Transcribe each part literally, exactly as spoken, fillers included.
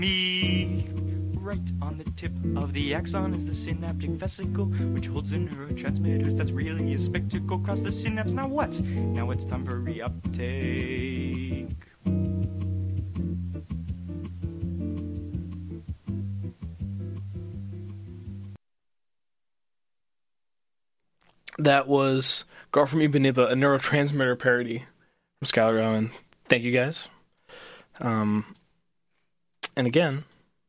Me. Right on the tip of the axon is the synaptic vesicle, which holds the neurotransmitters. That's really a spectacle. Cross the synapse. Now what? Now it's time for reuptake. That was Girl from Ipanema, a neurotransmitter parody from Skylar Owen. Thank you guys. Um, and again,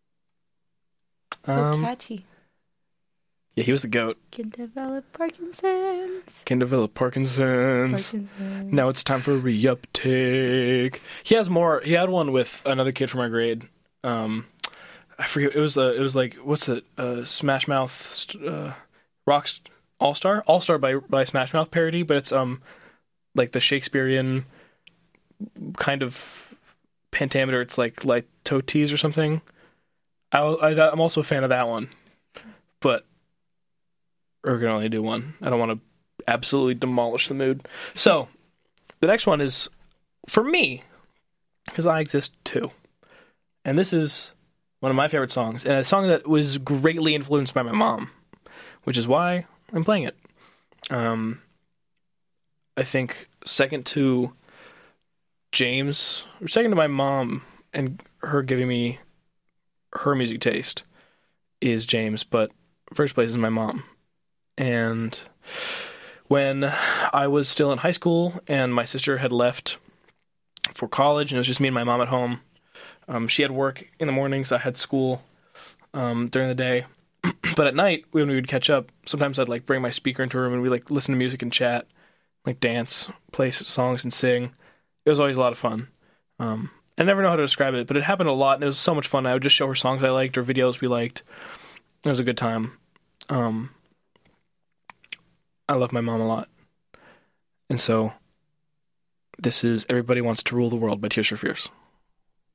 So um, catchy. yeah, he was the GOAT. Can develop Parkinson's. Can develop Parkinson's. Parkinson's. Now it's time for reuptake. He has more. He had one with another kid from our grade. Um, I forget. It was uh, it was like what's it? Uh, Smash Mouth, uh, Rocks All Star, All Star by by Smash Mouth parody, but it's um like the Shakespearean kind of pentameter. It's like litotes or something. I, I I'm also a fan of that one, but we're gonna only do one. I don't want to absolutely demolish the mood. So the next one is for me because I exist too, and this is one of my favorite songs and a song that was greatly influenced by my mom, which is why I'm playing it. Um, I think second to James, or second to my mom and her giving me her music taste is James, but first place is my mom. And when I was still in high school and my sister had left for college and it was just me and my mom at home, um, she had work in the mornings, I had school um, during the day. But at night, when we would catch up, sometimes I'd like bring my speaker into a room and we'd like listen to music and chat, like dance, play songs and sing. It was always a lot of fun. Um, I never know how to describe it, but it happened a lot and it was so much fun. I would just show her songs I liked or videos we liked. It was a good time. Um, I love my mom a lot. And so, this is Everybody Wants to Rule the World by Tears for Fears.